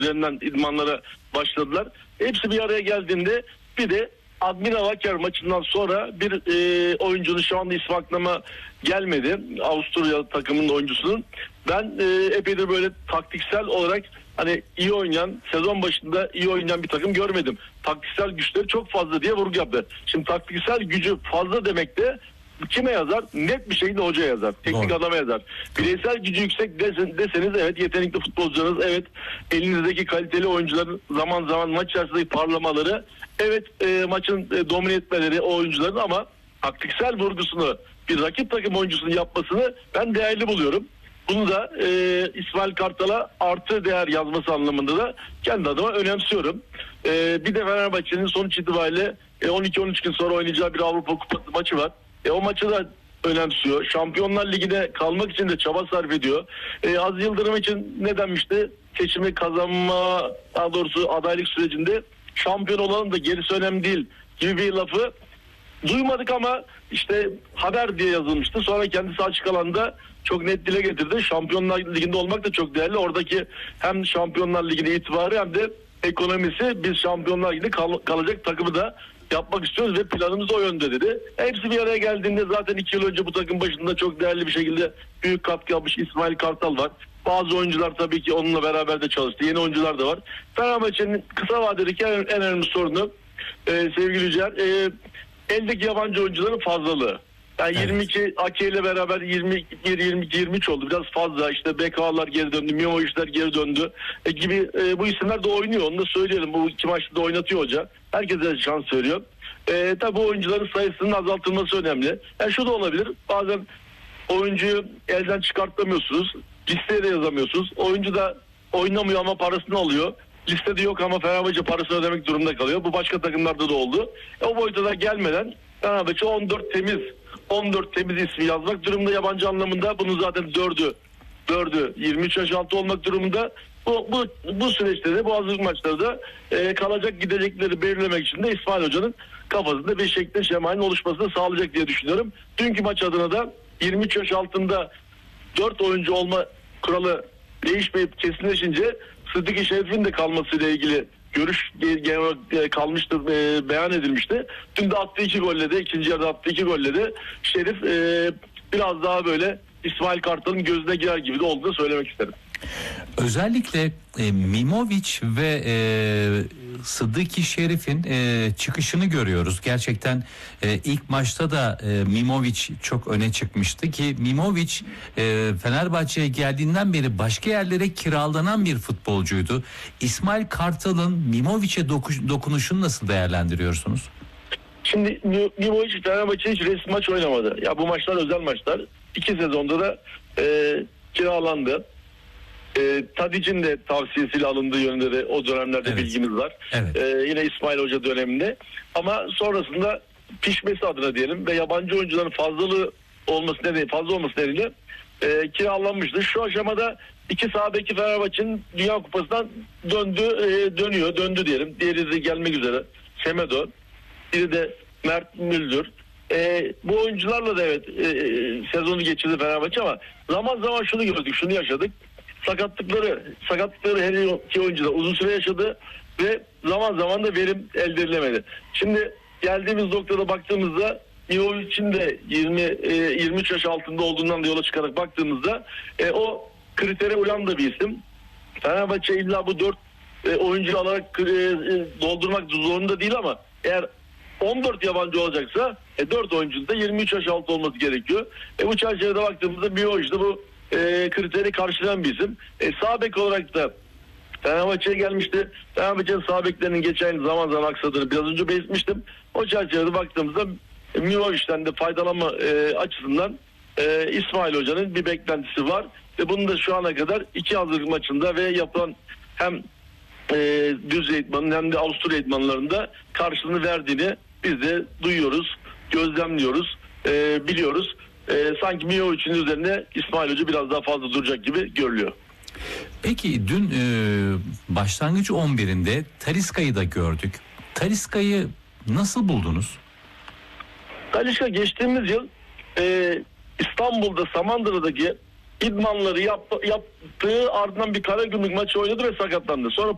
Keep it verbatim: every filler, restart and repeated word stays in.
üzerinden idmanlara başladılar. Hepsi bir araya geldiğinde bir de Admira Wacker maçından sonra bir e, oyuncunun, şu anda ismi aklıma gelmedi, Avusturya takımının oyuncusunun. Ben e, epeydir böyle taktiksel olarak hani iyi oynayan, sezon başında iyi oynayan bir takım görmedim. Taktiksel güçleri çok fazla diye vurgu yaptı. Şimdi taktiksel gücü fazla demek de kime yazar? Net bir şekilde hoca yazar. Teknik Doğru. adama yazar. Bireysel gücü yüksek desen, deseniz evet, yetenekli futbolcularınız, evet, elinizdeki kaliteli oyuncuların zaman zaman maç içerisindeki parlamaları, evet, e, maçın e, domine etmeleri o oyuncuların, ama taktiksel vurgusunu bir rakip takım oyuncusunun yapmasını ben değerli buluyorum. Bunu da e, İsmail Kartal'a artı değer yazması anlamında da kendi adıma önemsiyorum. E, bir de Fenerbahçe'nin sonuç itibariyle e, on iki on üç gün sonra oynayacağı bir Avrupa Kupası maçı var. E, o maçı da önemsiyor. Şampiyonlar Ligi'ne kalmak için de çaba sarf ediyor. E, Aziz Yıldırım için ne denmişti? Seçimi kazanma, daha doğrusu adaylık sürecinde şampiyon olanın da gerisi önemli değil gibi bir lafı duymadık, ama işte haber diye yazılmıştı. Sonra kendisi açık alanda çok net dile getirdi. Şampiyonlar Ligi'nde olmak da çok değerli. Oradaki hem Şampiyonlar Ligi'ne itibarı hem de ekonomisi, biz Şampiyonlar Ligi'nde kal- kalacak takımı da yapmak istiyoruz ve planımız o yönde dedi. Hepsi bir araya geldiğinde zaten iki yıl önce bu takım başında çok değerli bir şekilde büyük katkı yapmış İsmail Kartal var. Bazı oyuncular tabii ki onunla beraber de çalıştı. Yeni oyuncular da var. Fenerbahçe'nin kısa vadedeki en, en önemli sorunu e, sevgili Yücel, e, eldeki yabancı oyuncuların fazlalığı. Yani evet. yirmi iki Ake ile beraber yirmi bir yirmi iki yirmi üç oldu. Biraz fazla. İşte B K A'lar geri döndü. Mimovic'ler geri döndü. E, gibi e, bu isimler de oynuyor. Onu da söyleyelim. Bu iki maçta da oynatıyor hoca. Herkese şans veriyor. E, tabi bu oyuncuların sayısının azaltılması önemli. Yani şu da olabilir. Bazen oyuncuyu elden çıkartamıyorsunuz. Listeye de yazamıyorsunuz. Oyuncu da oynamıyor ama parasını alıyor. Listede yok ama Fenerbahçe parasını ödemek durumunda kalıyor. Bu başka takımlarda da oldu. E, o boyuta da gelmeden Fenerbahçe on dört temiz on dört temiz ismi yazmak durumunda yabancı anlamında. Bunun zaten dördü dördü yirmi üç yaş altı olmak durumunda. Bu, bu, bu süreçte de bu hazırlık maçlarda e, kalacak gidecekleri belirlemek için de İsmail Hoca'nın kafasında bir şekilde şemalin oluşmasını sağlayacak diye düşünüyorum. Dünkü maç adına da yirmi üç yaş altında dört oyuncu olma kuralı değişmeyip kesinleşince Sıddık Şerif'in de kalmasıyla ilgili görüş kalmıştı, beyan edilmişti. Dün de attığı iki golle de, ikinci yarıda attığı iki golle de Şerif e, biraz daha böyle İsmail Kartal'ın gözüne girer gibi de olduğunu söylemek isterim. Özellikle e, Mimovic ve e, Sıddık Şerif'in e, çıkışını görüyoruz. Gerçekten e, ilk maçta da e, Mimovic çok öne çıkmıştı ki Mimovic e, Fenerbahçe'ye geldiğinden beri başka yerlere kiralanan bir futbolcuydu. İsmail Kartal'ın Mimovic'e doku- dokunuşunu nasıl değerlendiriyorsunuz? Şimdi Mimovic Fenerbahçe hiç resmi maç oynamadı. Ya bu maçlar özel maçlar. İki sezonda da e, kiralandı. E, Tadic'in de tavsiyesiyle alındığı yönünde de o dönemlerde evet. bilgimiz var. Evet. E, yine İsmail Hoca döneminde. Ama sonrasında pişmesi adına diyelim ve yabancı oyuncuların fazlalığı olması nedeniyle, fazla olması nedeniyle e, kiralanmıştı. Şu aşamada iki sağ beki Fenerbahçe'nin Dünya Kupası'ndan döndü, e, dönüyor, döndü diyelim. Diğeri de gelmek üzere. Semedo. Biri de Mert Müldür. E, bu oyuncularla da evet e, sezonu geçirdi Fenerbahçe, ama zaman zaman şunu gördük, şunu yaşadık. Sakatlıkları, sakatlıkları her iki oyuncu da uzun süre yaşadı ve zaman zaman da verim elde edilemedi. Şimdi geldiğimiz noktada baktığımızda Mimovic'in de yirmi yirmi üç yaş altında olduğundan da yola çıkarak baktığımızda e, o kritere uyan da bir isim. Fenerbahçe illa bu dört e, oyuncu alarak e, doldurmak zorunda değil, ama eğer on dört yabancı olacaksa e, dört oyuncunun da yirmi üç yaş altı olması gerekiyor. E, bu çerçevede baktığımızda Mimovic de bu e, kriteri karşılayan bir isim. E, sağ bek olarak da Fenerbahçe'ye gelmişti. Fenerbahçe'nin sağ beklerinin geçen zaman zaman aksadığını biraz önce belirtmiştim. O çerçevede baktığımızda e, Mimovic'ten de faydalanma e, açısından e, İsmail Hoca'nın bir beklentisi var. Ve bunun da şu ana kadar iki hazırlık maçında ve yapılan hem e, düz eğitmanın hem de Avusturya eğitmanlarında karşılığını verdiğini biz de duyuyoruz, gözlemliyoruz, e, biliyoruz. E, sanki Mimovic'in üzerine İsmail Hoca biraz daha fazla duracak gibi görülüyor. Peki dün e, başlangıç on birinde Talisca'yı da gördük. Talisca'yı nasıl buldunuz? Talisca geçtiğimiz yıl e, İstanbul'da Samandıra'daki idmanları yap, yaptığı ardından bir Karagümrük maçı oynadı ve sakatlandı. Sonra